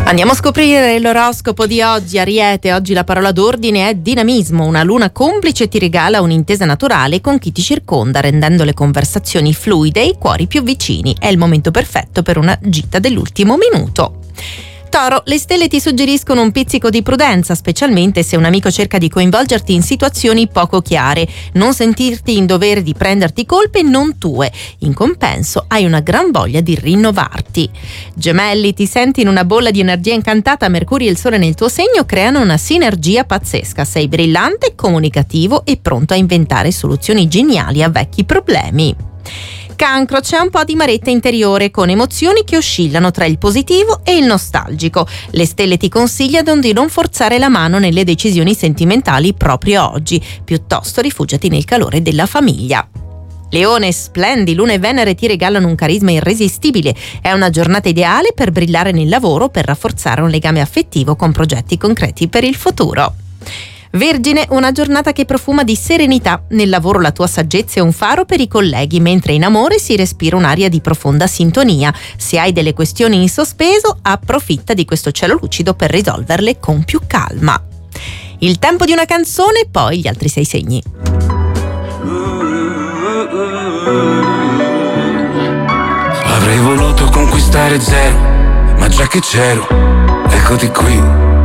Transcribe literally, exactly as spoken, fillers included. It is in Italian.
Andiamo a scoprire l'oroscopo di oggi. Ariete, oggi la parola d'ordine è dinamismo. Una luna complice ti regala un'intesa naturale con chi ti circonda, rendendo le conversazioni fluide e i cuori più vicini. È il momento perfetto per una gita dell'ultimo minuto. Toro, le stelle ti suggeriscono un pizzico di prudenza, specialmente se un amico cerca di coinvolgerti in situazioni poco chiare. Non sentirti in dovere di prenderti colpe non tue. In compenso hai una gran voglia di rinnovarti. Gemelli, ti senti in una bolla di energia incantata. Mercurio e il Sole nel tuo segno creano una sinergia pazzesca. Sei brillante, comunicativo e pronto a inventare soluzioni geniali a vecchi problemi. Cancro, c'è un po' di maretta interiore con emozioni che oscillano tra il positivo e il nostalgico. Le stelle ti consigliano di non forzare la mano nelle decisioni sentimentali proprio oggi, piuttosto rifugiati nel calore della famiglia. Leone, splendi, Luna e Venere ti regalano un carisma irresistibile. È una giornata ideale per brillare nel lavoro, per rafforzare un legame affettivo con progetti concreti per il futuro. Vergine, una giornata che profuma di serenità. Nel lavoro la tua saggezza è un faro per i colleghi, mentre in amore si respira un'aria di profonda sintonia. Se hai delle questioni in sospeso, approfitta di questo cielo lucido per risolverle con più calma. Il tempo di una canzone, poi gli altri sei segni. Avrei voluto conquistare zero, ma già che c'ero, eccoti qui.